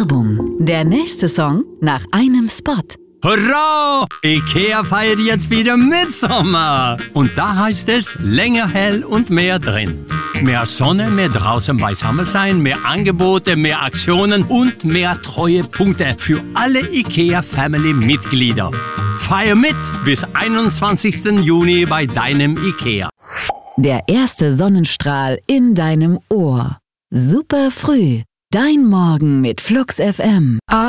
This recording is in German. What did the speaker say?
Werbung. Der nächste Song nach einem Spot. Hurra! IKEA feiert jetzt wieder Mitsommer. Und da heißt es länger hell und mehr drin. Mehr Sonne, mehr draußen beisammen sein, mehr Angebote, mehr Aktionen und mehr Treuepunkte für alle IKEA-Family-Mitglieder. Feier mit bis 21. Juni bei deinem IKEA. Der erste Sonnenstrahl in deinem Ohr. Super früh. Dein Morgen mit Flux FM.